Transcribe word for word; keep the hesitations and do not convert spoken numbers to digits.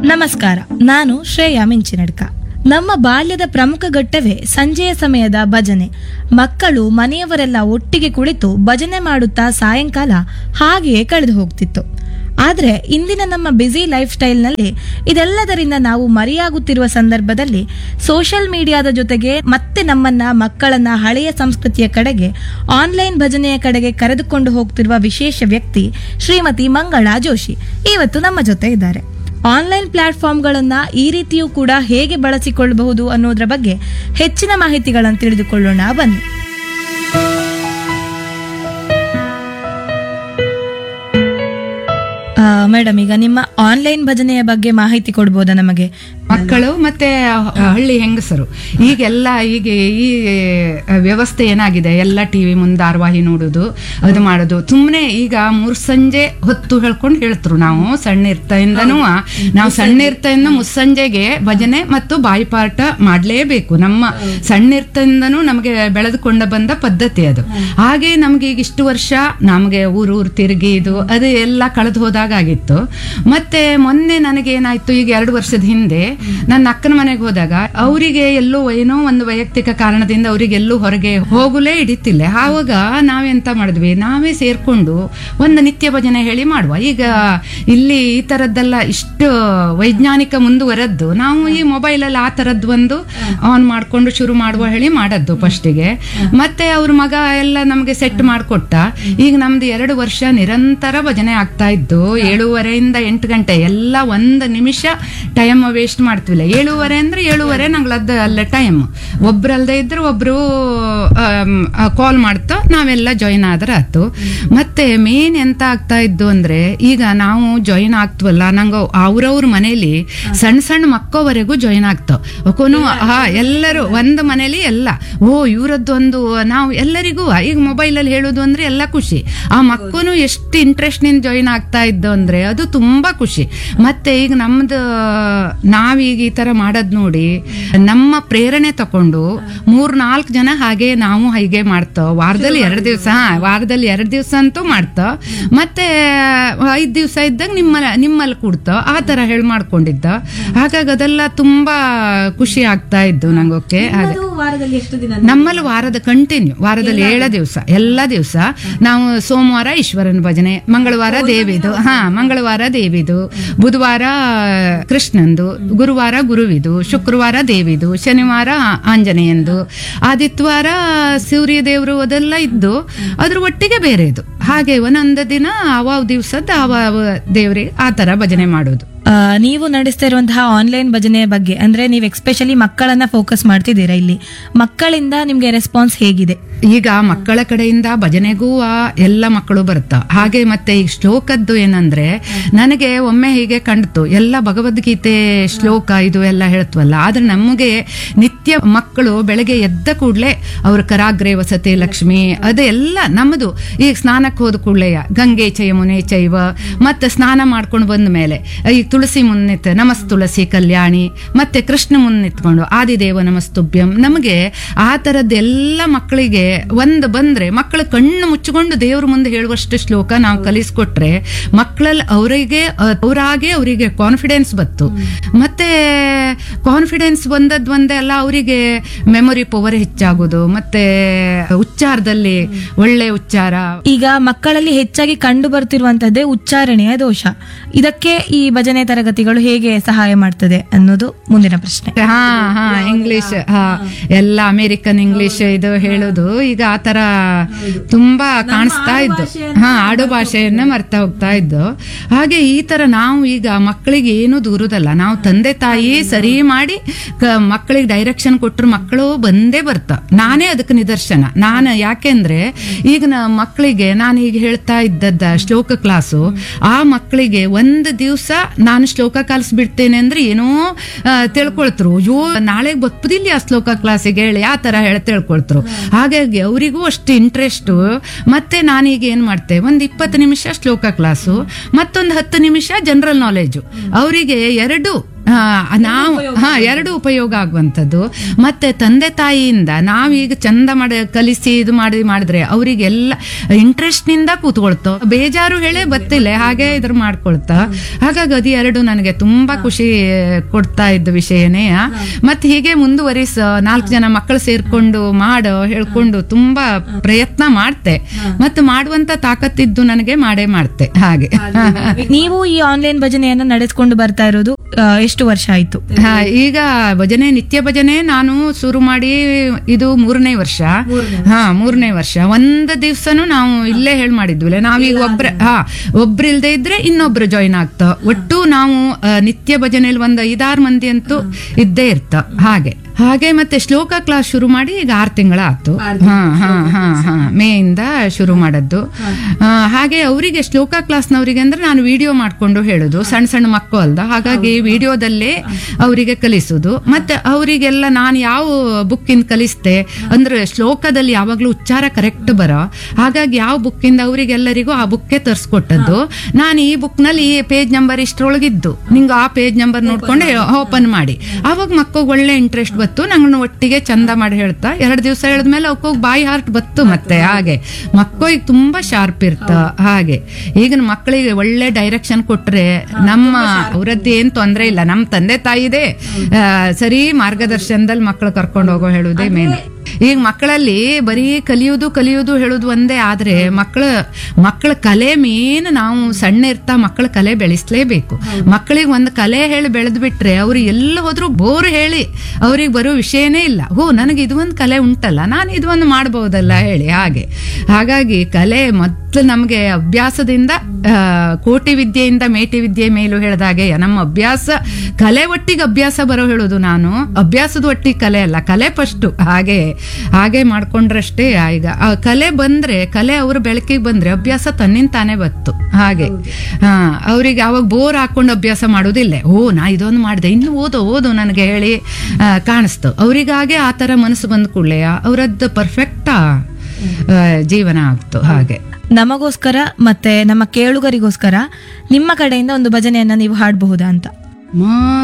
ನಮಸ್ಕಾರ, ನಾನು ಶ್ರೇಯಾ ಮಿಂಚಿನಡ್ಕ. ನಮ್ಮ ಬಾಲ್ಯದ ಪ್ರಮುಖ ಘಟ್ಟವೇ ಸಂಜೆಯ ಸಮಯದ ಭಜನೆ. ಮಕ್ಕಳು ಮನೆಯವರೆಲ್ಲ ಒಟ್ಟಿಗೆ ಕುಳಿತು ಭಜನೆ ಮಾಡುತ್ತಾ ಸಾಯಂಕಾಲ ಹಾಗೆಯೇ ಕಳೆದು ಹೋಗ್ತಿತ್ತು. ಆದ್ರೆ ಇಂದಿನ ನಮ್ಮ ಬ್ಯುಸಿ ಲೈಫ್ ಸ್ಟೈಲ್ನಲ್ಲಿ ಇದೆಲ್ಲದರಿಂದ ನಾವು ಮರೆಯಾಗುತ್ತಿರುವ ಸಂದರ್ಭದಲ್ಲಿ ಸೋಷಿಯಲ್ ಮೀಡಿಯಾದ ಜೊತೆಗೆ ಮತ್ತೆ ನಮ್ಮನ್ನ ಮಕ್ಕಳನ್ನ ಹಳೆಯ ಸಂಸ್ಕೃತಿಯ ಕಡೆಗೆ, ಆನ್ಲೈನ್ ಭಜನೆಯ ಕಡೆಗೆ ಕರೆದುಕೊಂಡು ಹೋಗ್ತಿರುವ ವಿಶೇಷ ವ್ಯಕ್ತಿ ಶ್ರೀಮತಿ ಮಂಗಳಾ ಜೋಶಿ ಇವತ್ತು ನಮ್ಮ ಜೊತೆ ಇದ್ದಾರೆ. ಆನ್ಲೈನ್ ಪ್ಲಾಟ್ಫಾರ್ಮ್ಗಳನ್ನ ಈ ರೀತಿಯೂ ಕೂಡ ಹೇಗೆ ಬಳಸಿಕೊಳ್ಳಬಹುದು ಅನ್ನೋದ್ರ ಬಗ್ಗೆ ಹೆಚ್ಚಿನ ಮಾಹಿತಿಗಳನ್ನು ತಿಳಿದುಕೊಳ್ಳೋಣ ಬನ್ನಿ. ಮೇಡಮ್, ಈಗ ನಿಮ್ಮ ಆನ್ಲೈನ್ ಭಜನೆಯ ಬಗ್ಗೆ ಮಾಹಿತಿ ಕೊಡ್ಬೋದಾ ನಮಗೆ? ಮಕ್ಕಳು ಮತ್ತೆ ಹಳ್ಳಿ ಹೆಂಗಸರು ಈಗೆಲ್ಲ ಈಗ ಈ ವ್ಯವಸ್ಥೆ ಏನಾಗಿದೆ, ಎಲ್ಲ ಟಿವಿ ಮುಂದೆ ಧಾರಾವಾಹಿ ನೋಡೋದು, ಅದು ಮಾಡೋದು. ಸುಮ್ಮನೆ ಈಗ ಮೂರ್ ಸಂಜೆ ಹೊತ್ತು ಹೇಳ್ಕೊಂಡು ಹೇಳ್ತರು. ನಾವು ಸಣ್ಣ ಇರ್ತಾಯಿಂದನೂ ನಾವು ಸಣ್ಣ ಇರ್ತಾಯಿಂದ ಮುಸ್ಸಂಜೆಗೆ ಭಜನೆ ಮತ್ತು ಬಾಯಿಪಾಠ ಮಾಡ್ಲೇಬೇಕು. ನಮ್ಮ ಸಣ್ಣ ಇರ್ತಾಯಿಂದನೂ ನಮಗೆ ಬೆಳೆದುಕೊಂಡ ಬಂದ ಪದ್ಧತಿ ಅದು. ಹಾಗೆ ನಮ್ಗೆ ಈಗ ಇಷ್ಟು ವರ್ಷ ನಮ್ಗೆ ಊರೂರು ತಿರುಗಿ ಇದು ಅದು ಎಲ್ಲ ಕಳೆದು ಹೋದಾಗ ಆಗಿತ್ತು. ಮತ್ತೆ ಮೊನ್ನೆ ನನಗೆ ಏನಾಯ್ತು, ಈಗ ಎರಡು ವರ್ಷದ ಹಿಂದೆ ನನ್ನ ಅಕ್ಕನ ಮನೆಗೆ ಹೋದಾಗ ಅವರಿಗೆ ಎಲ್ಲೋ ಏನೋ ಒಂದು ವೈಯಕ್ತಿಕ ಕಾರಣದಿಂದ ಅವರಿಗೆ ಎಲ್ಲೂ ಹೊರಗೆ ಹೋಗಲೇ ಹಿಡಿತಿಲ್ಲ. ಆವಾಗ ನಾವೆಂತ ಮಾಡಿದ್ವಿ, ನಾವೇ ಸೇರ್ಕೊಂಡು ಒಂದು ನಿತ್ಯ ಭಜನೆ ಹೇಳಿ ಮಾಡುವ. ಈಗ ಇಲ್ಲಿ ಈ ತರದ್ದೆಲ್ಲ ಇಷ್ಟು ವೈಜ್ಞಾನಿಕ ಮುಂದುವರೆದ್ದು ನಾವು ಈ ಮೊಬೈಲಲ್ಲಿ ಆ ತರದ್ದು ಒಂದು ಆನ್ ಮಾಡ್ಕೊಂಡು ಶುರು ಮಾಡುವ ಹೇಳಿ ಮಾಡದ್ದು ಫಸ್ಟಿಗೆ. ಮತ್ತೆ ಅವ್ರ ಮಗ ಎಲ್ಲ ನಮ್ಗೆ ಸೆಟ್ ಮಾಡಿಕೊಟ್ಟ. ಈಗ ನಮ್ದು ಎರಡು ವರ್ಷ ನಿರಂತರ ಭಜನೆ ಆಗ್ತಾ ಇದ್ದು, ಏಳುವರೆಯಿಂದ ಎಂಟು ಗಂಟೆ ಎಲ್ಲ ಒಂದು ನಿಮಿಷ ಟೈಮ್ ವೇಸ್ಟ್ ಮಾಡ್ತಿಲ್ಲ. ಏಳುವರೆ ಅಂದ್ರೆ ಏಳುವರೆ ನಂಗ್ಲದ ಅಲ್ಲ ಟೈಮ್. ಒಬ್ರಲ್ದೇ ಇದ್ರೆ ಒಬ್ರು ಕಾಲ್ ಮಾಡ್ತಾ ನಾವೆಲ್ಲ ಜಾಯಿನ್ ಆದ್ರೆ ಆಯ್ತು. ಮತ್ತೆ ಮೇನ್ ಎಂತ ಆಗ್ತಾ ಇದ್ದು ಅಂದ್ರೆ, ಈಗ ನಾವು ಜಾಯಿನ್ ಆಗ್ತವಲ್ಲ, ನಂಗೆ ಅವ್ರವ್ರ ಮನೇಲಿ ಸಣ್ಣ ಸಣ್ಣ ಮಕ್ಕವರೆಗೂ ಜಾಯಿನ್ ಆಗ್ತಾವ. ಒಕೋನು ಹಾ ಎಲ್ಲರೂ ಒಂದು ಮನೇಲಿ ಎಲ್ಲ ಓ ಇವ್ರದ್ದು ಒಂದು ನಾವು ಎಲ್ಲರಿಗೂ ಈಗ ಮೊಬೈಲ್ ಅಲ್ಲಿ ಹೇಳುದು ಅಂದ್ರೆ ಎಲ್ಲ ಖುಷಿ. ಆ ಮಕ್ಕನು ಎಷ್ಟು ಇಂಟ್ರೆಸ್ಟ್ ನಿಂದ ಜಾಯಿನ್ ಆಗ್ತಾ ಇದ್ದು ಅಂದ್ರೆ ಅದು ತುಂಬಾ ಖುಷಿ. ಮತ್ತೆ ಈಗ ನಮ್ದು ನಾವೀಗ ಈ ತರ ಮಾಡದ್ ನೋಡಿ ನಮ್ಮ ಪ್ರೇರಣೆ ತಕೊಂಡು ಮೂರ್ ನಾಲ್ಕು ಜನ ಹಾಗೆ ನಾವು ಹೀಗೆ ಮಾಡ್ತಾವ. ವಾರದಲ್ಲಿ ಎರಡು ದಿವಸ ವಾರದಲ್ಲಿ ಎರಡು ದಿವಸ ಅಂತೂ ಮಾಡ್ತಾವ. ಮತ್ತೆ ಐದ್ ದಿವಸ ಇದ್ದಾಗ ನಿಮ್ಮ ನಿಮ್ಮಲ್ಲಿ ಕೂಡ್ತಾವ. ಆ ತರ ಹೇಳಿ ಮಾಡ್ಕೊಂಡಿದ್ದ. ಹಾಗಾಗಿ ಅದೆಲ್ಲ ತುಂಬಾ ಖುಷಿ ಆಗ್ತಾ ಇದ್ದು ನಂಗೋಕೆ. ನಮ್ಮಲ್ಲಿ ವಾರದ ಕಂಟಿನ್ಯೂ ವಾರದಲ್ಲಿ ಏಳು ದಿವಸ ಎಲ್ಲ ದಿವಸ ನಾವು ಸೋಮವಾರ ಈಶ್ವರನ ಭಜನೆ, ಮಂಗಳವಾರ ದೇವಿದು, ಹಾ ಮಂಗಳವಾರ ದೇವಿದು, ಬುಧವಾರ ಕೃಷ್ಣಂದು, ಗುರುವಾರ ಗುರುವಿದು, ಶುಕ್ರವಾರ ದೇವಿದು, ಶನಿವಾರ ಆಂಜನೇಯಂದು, ಆದಿತ್ಯವಾರ ಸೂರ್ಯ ದೇವರು ಅದೆಲ್ಲ ಇದ್ದು ಅದ್ರ ಒಟ್ಟಿಗೆ ಬೇರೆದು. ಹಾಗೆ ಒಂದೊಂದು ದಿನ ಅವ ದಿವಸದ ಅವ ದೇವ್ರಿಗೆ ಆ ತರ ಭಜನೆ ಮಾಡೋದು. ನೀವು ನಡೆಸ್ತಾ ಇರುವಂತಹ ಆನ್ಲೈನ್ ಭಜನೆಯ ಬಗ್ಗೆ ಅಂದ್ರೆ ನೀವು ಎಕ್ಸ್ಪೆಷಲಿ ಮಕ್ಕಳನ್ನ ಫೋಕಸ್ ಮಾಡ್ತಿದ್ದೀರಾ. ಇಲ್ಲಿ ಮಕ್ಕಳಿಂದ ನಿಮ್ಗೆ ರೆಸ್ಪಾನ್ಸ್ ಹೇಗಿದೆ? ಈಗ ಮಕ್ಕಳ ಕಡೆಯಿಂದ ಭಜನೆಗೂ ಎಲ್ಲ ಮಕ್ಕಳು ಬರ್ತಾವ. ಹಾಗೆ ಮತ್ತೆ ಈಗ ಶ್ಲೋಕದ್ದು ಏನಂದ್ರೆ, ನನಗೆ ಒಮ್ಮೆ ಹೀಗೆ ಕಂಡ್ತು, ಎಲ್ಲ ಭಗವದ್ಗೀತೆ ಶ್ಲೋಕ ಇದು ಎಲ್ಲ ಹೇಳ್ತವಲ್ಲ, ಆದ್ರೆ ನಮಗೆ ನಿತ್ಯ ಮಕ್ಕಳು ಬೆಳಗ್ಗೆ ಎದ್ದ ಕೂಡ್ಲೆ ಅವ್ರ ಕರಾಗ್ರೆ ವಸತೆ ಲಕ್ಷ್ಮಿ ಅದೆಲ್ಲ ನಮ್ಮದು. ಈಗ ಸ್ನಾನಕ್ಕೆ ಹೋದ ಕೂಡ್ಲೆ ಗಂಗೆ ಚ ಯಮುನೆ ಚೈವ, ಮತ್ತೆ ಸ್ನಾನ ಮಾಡ್ಕೊಂಡು ಬಂದ ಮೇಲೆ ಈಗ ತುಳಸಿ ಮುನ್ನಿತ್ ನಮಸ್ ತುಳಸಿ ಕಲ್ಯಾಣಿ, ಮತ್ತೆ ಕೃಷ್ಣ ಮುನ್ನಿತ್ಕೊಂಡು ಆದಿದೇವ ನಮಸ್ತುಭ್ಯಂ. ನಮಗೆ ಆ ತರದ್ದೆಲ್ಲ ಮಕ್ಕಳಿಗೆ ಒಂದು ಬಂದ್ರೆ ಮಕ್ಕಳು ಕಣ್ಣು ಮುಚ್ಚಿಕೊಂಡು ದೇವ್ರ ಮುಂದೆ ಹೇಳುವಷ್ಟು ಶ್ಲೋಕ ನಾವು ಕಲಿಸ್ಕೊಟ್ರೆ ಮಕ್ಕಳಲ್ಲಿ ಅವರಿಗೆ ಅವರಾಗೆ ಅವರಿಗೆ ಕಾನ್ಫಿಡೆನ್ಸ್ ಬತ್ತು. ಮತ್ತೆ ಕಾನ್ಫಿಡೆನ್ಸ್ ಬಂದದ್ ಒಂದೇ ಅಲ್ಲ, ಅವರಿಗೆ ಮೆಮೊರಿ ಪವರ್ ಹೆಚ್ಚಾಗೋದು, ಮತ್ತೆ ಉಚ್ಚಾರದಲ್ಲಿ ಒಳ್ಳೆ ಉಚ್ಚಾರ. ಈಗ ಮಕ್ಕಳಲ್ಲಿ ಹೆಚ್ಚಾಗಿ ಕಂಡು ಬರ್ತಿರುವಂತದ್ದೇ ಉಚ್ಚಾರಣೆಯ ದೋಷ. ಇದಕ್ಕೆ ಈ ಭಜನೆ ತರಗತಿಗಳು ಹೇಗೆ ಸಹಾಯ ಮಾಡ್ತದೆ ಅನ್ನೋದು ಮುಂದಿನ ಪ್ರಶ್ನೆ. ಹಾ ಹಾ ಇಂಗ್ಲಿಷ್ ಹಾ ಎಲ್ಲ ಅಮೆರಿಕನ್ ಇಂಗ್ಲಿಷ್ ಇದು ಹೇಳೋದು ಈಗ ಆ ತರ ತುಂಬಾ ಕಾಣಿಸ್ತಾ ಇದ್ದು. ಹಾ ಆಡು ಭಾಷೆಯನ್ನ ಮರ್ತಾ ಹೋಗ್ತಾ ಇದ್ದು. ಹಾಗೆ ಈ ತರ ನಾವು ಈಗ ಮಕ್ಕಳಿಗೆ ಏನು ದೂರುದಲ್ಲ, ನಾವು ತಂದೆ ತಾಯಿ ಸರಿ ಮಾಡಿ ಮಕ್ಕಳಿಗೆ ಡೈರೆಕ್ಷನ್ ಕೊಟ್ಟರು ಮಕ್ಕಳು ಬಂದೇ ಬರ್ತಾವ. ನಾನೇ ಅದಕ್ಕೆ ನಿದರ್ಶನ. ನಾನು ಯಾಕೆಂದ್ರೆ ಈಗ ಮಕ್ಕಳಿಗೆ ನಾನು ಈಗ ಹೇಳ್ತಾ ಇದ್ದದ್ದ ಶ್ಲೋಕ ಕ್ಲಾಸು, ಆ ಮಕ್ಕಳಿಗೆ ಒಂದು ದಿವಸ ನಾನು ಶ್ಲೋಕ ಕಲಿಸ್ಬಿಡ್ತೇನೆ ಅಂದ್ರೆ ಏನೋ ತಿಳ್ಕೊಳ್ತರು, ಅಯ್ಯೋ ನಾಳೆಗೆ ಗೊತ್ತಿಲ್ಲ ಆ ಶ್ಲೋಕ ಕ್ಲಾಸಿಗೆ ಹೇಳಿ ಆ ತರ ಹೇಳಿ ತಿಳ್ಕೊಳ್ತರು. ಹಾಗಾಗಿ ಅವರಿಗೂ ಅಷ್ಟು ಇಂಟ್ರೆಸ್ಟ್. ಮತ್ತೆ ನಾನೀಗ ಏನ್ ಮಾಡ್ತೆ, ಒಂದ್ ಇಪ್ಪತ್ತು ನಿಮಿಷ ಶ್ಲೋಕ ಕ್ಲಾಸು, ಮತ್ತೊಂದು ಹತ್ತು ನಿಮಿಷ ಜನರಲ್ ನಾಲೆಜು. ಅವರಿಗೆ ಎರಡು ಆ, ನಾವು ಹಾ ಎರಡು ಉಪಯೋಗ ಆಗುವಂಥದ್ದು. ಮತ್ತೆ ತಂದೆ ತಾಯಿಯಿಂದ ನಾವೀಗ ಚಂದ ಮಾಡಿ ಕಲಿಸಿ ಇದು ಮಾಡಿ ಮಾಡಿದ್ರೆ ಅವರಿಗೆಲ್ಲ ಇಂಟ್ರೆಸ್ಟ್ ನಿಂದ ಕೂತ್ಕೊಳ್ತೋ, ಬೇಜಾರು ಹೇಳೇ ಬತ್ತಿಲ್ಲ ಹಾಗೆ ಇದ್ರ ಮಾಡ್ಕೊಳ್ತಾ. ಹಾಗಾಗಿ ಅದು ಎರಡು ನನಗೆ ತುಂಬಾ ಖುಷಿ ಕೊಡ್ತಾ ಇದ್ದ ವಿಷಯನೇ. ಮತ್ತೆ ಹೀಗೆ ಮುಂದುವರಿಸ ನಾಲ್ಕು ಜನ ಮಕ್ಕಳು ಸೇರ್ಕೊಂಡು ಮಾಡೋ ಹೇಳ್ಕೊಂಡು ತುಂಬಾ ಪ್ರಯತ್ನ ಮಾಡ್ತೆ. ಮತ್ತೆ ಮಾಡುವಂತ ತಾಕತ್ತಿದ್ದು ನನಗೆ ಮಾಡೇ ಮಾಡ್ತೆ ಹಾಗೆ. ನೀವು ಈ ಆನ್ಲೈನ್ ಭಜನೆಯನ್ನ ನಡೆಸ್ಕೊಂಡು ಬರ್ತಾ ಇರೋದು ಆ, ಎಷ್ಟು ವರ್ಷ ಆಯ್ತು? ಹಾ, ಈಗ ಭಜನೆ ನಿತ್ಯ ಭಜನೆ ನಾನು ಶುರು ಮಾಡಿ ಇದು ಮೂರನೇ ವರ್ಷ. ಹಾ ಮೂರನೇ ವರ್ಷ. ಒಂದ್ ದಿವ್ಸನು ನಾವು ಇಲ್ಲೇ ಹೇಳ್ ಮಾಡಿದ್ವಿಲ್ಲ, ನಾವೀಗ ಒಬ್ರ ಹಾ ಒಬ್ರು ಇಲ್ದೇ ಇದ್ರೆ ಇನ್ನೊಬ್ರು ಜಾಯಿನ್ ಆಗ್ತಾ. ಒಟ್ಟು ನಾವು ಆ, ನಿತ್ಯ ಭಜನೆಯಲ್ಲಿ ಒಂದ್ ಐದಾರು ಮಂದಿ ಅಂತೂ ಇದ್ದೇ ಇರ್ತ ಹಾಗೆ ಹಾಗೆ ಮತ್ತೆ ಶ್ಲೋಕ ಕ್ಲಾಸ್ ಶುರು ಮಾಡಿ ಈಗ ಆರು ತಿಂಗಳ ಆಯ್ತು. ಹಾ ಹಾ ಹಾ ಹಾ ಮೇ ಇಂದ ಶುರು ಮಾಡದ್ದು. ಆ, ಹಾಗೆ ಅವರಿಗೆ ಶ್ಲೋಕ ಕ್ಲಾಸ್ನವರಿಗೆ ಅಂದ್ರೆ ನಾನು ವಿಡಿಯೋ ಮಾಡ್ಕೊಂಡು ಹೇಳುದು, ಸಣ್ಣ ಸಣ್ಣ ಮಕ್ಕಳು ಅಲ್ದ, ಹಾಗಾಗಿ ವಿಡಿಯೋದಲ್ಲೇ ಅವರಿಗೆ ಕಲಿಸುದು. ಮತ್ತೆ ಅವರಿಗೆಲ್ಲ ನಾನು ಯಾವ ಬುಕ್ಕಿಂದ ಕಲಿಸ್ತೆ ಅಂದ್ರೆ ಶ್ಲೋಕದಲ್ಲಿ ಯಾವಾಗ್ಲೂ ಉಚ್ಚಾರ ಕರೆಕ್ಟ್ ಬರೋ, ಹಾಗಾಗಿ ಯಾವ ಬುಕ್ಕಿಂದ ಅವರಿಗೆಲ್ಲರಿಗೂ ಆ ಬುಕ್ಕೆ ತರಿಸ್ಕೊಟ್ಟದ್ದು. ನಾನು ಈ ಬುಕ್ ನಲ್ಲಿ ಈ ಪೇಜ್ ನಂಬರ್ ಇಷ್ಟರೊಳಗಿದ್ದು ನಿಂಗೆ ಆ ಪೇಜ್ ನಂಬರ್ ನೋಡ್ಕೊಂಡು ಓಪನ್ ಮಾಡಿ, ಅವಾಗ ಮಕ್ಕಳಿಗೆ ಒಳ್ಳೆ ಇಂಟ್ರೆಸ್ಟ್ ಬತ್ತು. ನಂಗೆ ಒಟ್ಟಿಗೆ ಚಂದ ಮಾಡಿ ಹೇಳ್ತಾ ಎರಡು ದಿವಸ ಹೇಳಿದ್ಮೇಲೆ ಅವಕ್ಕೋಗಿ ಬಾಯಿ ಹಾರ್ಟ್ ಬತ್ತು. ಮತ್ತೆ ಹಾಗೆ ಮಕ್ಕಳಿಗೆ ತುಂಬಾ ಶಾರ್ಪ್ ಇರ್ತ. ಹಾಗೆ ಈಗಿನ ಮಕ್ಕಳಿಗೆ ಒಳ್ಳೆ ಡೈರೆಕ್ಷನ್ ಕೊಟ್ರೆ ನಮ್ಮ ಅವರದ್ದು ಏನ್ ತೊಂದ್ರೆ ಇಲ್ಲ, ನಮ್ಮ ತಂದೆ ತಾಯಿದೆ ಸರಿ ಮಾರ್ಗದರ್ಶನದಲ್ಲಿ ಮಕ್ಕಳು ಕರ್ಕೊಂಡು ಹೋಗೋ ಹೇಳುವುದೇ ಮೇನ್. ಈಗ ಮಕ್ಕಳಲ್ಲಿ ಬರೀ ಕಲಿಯುವುದು ಕಲಿಯುವುದು ಹೇಳುದು ಒಂದೇ ಆದ್ರೆ ಮಕ್ಕಳ ಮಕ್ಕಳ ಕಲೆ ಮೇನ್. ನಾವು ಸಣ್ಣ ಇರ್ತಾ ಮಕ್ಕಳ ಕಲೆ ಬೆಳೆಸಲೇಬೇಕು. ಮಕ್ಕಳಿಗೆ ಒಂದು ಕಲೆ ಹೇಳಿ ಬೆಳೆದ್ ಬಿಟ್ರೆ ಅವ್ರು ಎಲ್ಲ ಹೋದ್ರು ಬೋರ್ ಹೇಳಿ ಅವ್ರಿಗೆ ಬರೋ ವಿಷಯನೇ ಇಲ್ಲ. ಹೋ ನನಗೆ ಇದು ಒಂದು ಕಲೆ ಉಂಟಲ್ಲ, ನಾನು ಇದು ಒಂದು ಮಾಡಬಹುದಲ್ಲ ಹೇಳಿ ಹಾಗೆ. ಹಾಗಾಗಿ ಕಲೆ ಮೊದ್ಲು ನಮ್ಗೆ ಅಭ್ಯಾಸದಿಂದ ಆ, ಕೋಟಿ ವಿದ್ಯೆಯಿಂದ ಮೇಟಿ ವಿದ್ಯೆ ಮೇಲೂ ಹೇಳ್ದಾಗೆ ನಮ್ಮ ಅಭ್ಯಾಸ ಕಲೆ ಒಟ್ಟಿಗೆ ಅಭ್ಯಾಸ ಬರೋ ಹೇಳುದು ನಾನು. ಅಭ್ಯಾಸದ ಒಟ್ಟಿಗೆ ಕಲೆ ಅಲ್ಲ, ಕಲೆ ಫಸ್ಟ್. ಹಾಗೆ ಹಾಗೆ ಮಾಡ್ಕೊಂಡ್ರಷ್ಟೇ. ಈಗ ಆ ಕಲೆ ಬಂದ್ರೆ ಕಲೆ ಅವ್ರ ಬೆಳಕಿಗೆ ಬಂದ್ರೆ ಅಭ್ಯಾಸ ತನ್ನಿಂದ ತಾನೇ ಬತ್ತು. ಹಾಗೆ ಹಾ ಅವ್ರಿಗೆ ಅವಾಗ ಬೋರ್ ಹಾಕೊಂಡು ಅಭ್ಯಾಸ ಮಾಡೋದಿಲ್ಲ. ಓ ನಾ ಇದೊಂದು ಮಾಡಿದೆ ಇನ್ನು ಓದೋ ಓದು ನನಗೆ ಹೇಳಿ ಕಾಣಿಸ್ತು. ಅವ್ರಿಗಾಗೆ ಆ ತರ ಮನಸ್ಸು ಬಂದ್ ಕೂಡಲೇ ಅವರದ್ದು ಪರ್ಫೆಕ್ಟ್ ಜೀವನ ಆಗ್ತು. ಹಾಗೆ ನಮಗೋಸ್ಕರ ಮತ್ತೆ ನಮ್ಮ ಕೇಳುಗರಿಗೋಸ್ಕರ ನಿಮ್ಮ ಕಡೆಯಿಂದ ಒಂದು ಭಜನೆಯನ್ನ ನೀವು ಹಾಡಬಹುದಾ ಅಂತ? ಮಾ